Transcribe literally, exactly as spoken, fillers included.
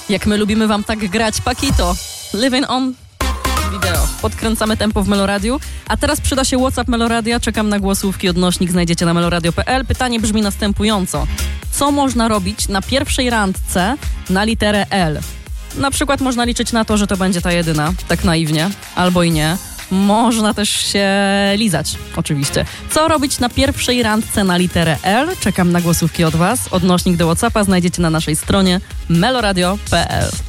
Jak my lubimy wam tak grać, Paquito. Living on video. Podkręcamy tempo w Meloradiu. A teraz przyda się WhatsApp Meloradia. Czekam na głosówki. Odnośnik znajdziecie na meloradio kropka p l. Pytanie brzmi następująco. Co można robić na pierwszej randce na literę L? Na przykład można liczyć na to, że to będzie ta jedyna. Tak naiwnie. Albo i nie. Można też się lizać, oczywiście. Co robić na pierwszej randce na literę L? Czekam na głosówki od was. Odnośnik do WhatsAppa znajdziecie na naszej stronie meloradio kropka p l.